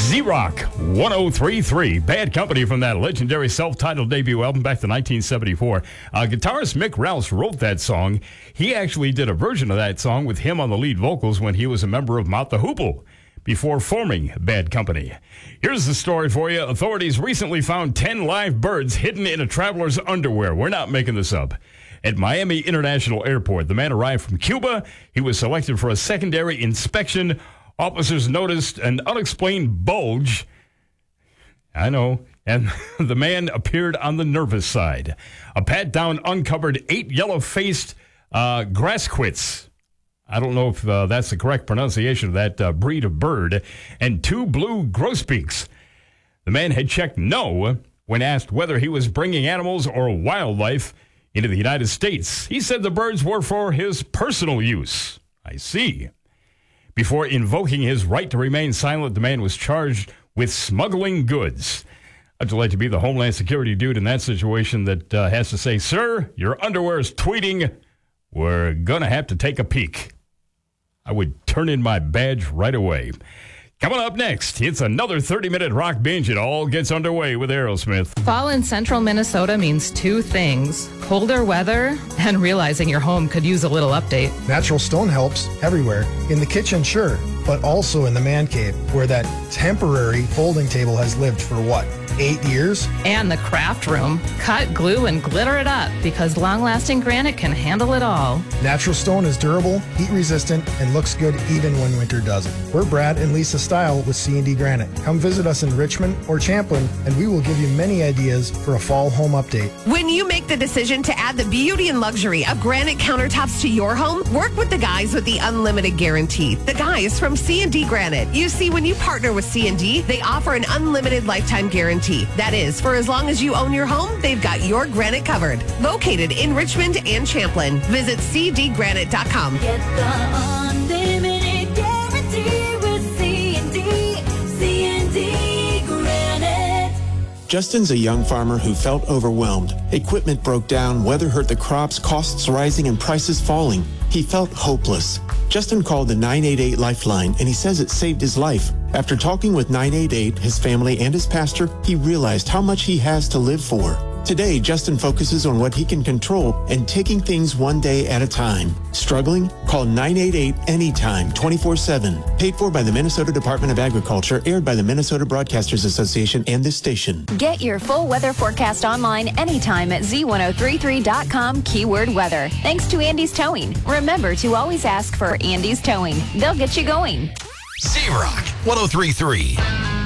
Z-Rock 1033. Bad Company from that legendary self-titled debut album back to 1974. Guitarist Mick Rouse wrote that song. He actually did a version of that song with him on the lead vocals when he was a member of Mott the Hoople before forming Bad Company. Here's the story for you. Authorities recently found 10 live birds hidden in a traveler's underwear. We're not making this up. At Miami International Airport, the man arrived from Cuba. He was selected for a secondary inspection. Officers noticed an unexplained bulge. I know. And the man appeared on the nervous side. A pat-down uncovered 8 yellow-faced grassquits. I don't know if that's the correct pronunciation of that breed of bird. And 2 blue grosbeaks. The man had checked no when asked whether he was bringing animals or wildlife into the United States. He said the birds were for his personal use. I see. Before invoking his right to remain silent, the man was charged with smuggling goods. I'd like to be the Homeland Security dude in that situation that has to say, "Sir, your underwear is tweeting. We're going to have to take a peek." I would turn in my badge right away. Coming up next, it's another 30-minute rock binge. It all gets underway with Aerosmith. Fall in central Minnesota means 2 things: colder weather and realizing your home could use a little update. Natural stone helps everywhere. In the kitchen, sure, but also in the man cave, where that temporary folding table has lived for 8 years? And the craft room. Cut, glue, and glitter it up because long-lasting granite can handle it all. Natural stone is durable, heat-resistant, and looks good even when winter doesn't. We're Brad and Lisa Style with C&D Granite. Come visit us in Richmond or Champlin, and we will give you many ideas for a fall home update. When you make the decision to add the beauty and luxury of granite countertops to your home, work with the guys with the unlimited guarantee. The guys from C&D Granite. You see, when you partner with C&D, they offer an unlimited lifetime guarantee. That is, for as long as you own your home, they've got your granite covered. Located in Richmond and Champlin. Visit cdgranite.com. Get the unlimited guarantee with C&D Granite. Justin's a young farmer who felt overwhelmed. Equipment broke down, weather hurt the crops, costs rising, and prices falling. He felt hopeless. Justin called the 988 Lifeline, and he says it saved his life. After talking with 988, his family, and his pastor, he realized how much he has to live for. Today, Justin focuses on what he can control and taking things one day at a time. Struggling? Call 988 anytime, 24/7. Paid for by the Minnesota Department of Agriculture, aired by the Minnesota Broadcasters Association and this station. Get your full weather forecast online anytime at z1033.com, keyword weather. Thanks to Andy's Towing. Remember to always ask for Andy's Towing. They'll get you going. Z-Rock 1033.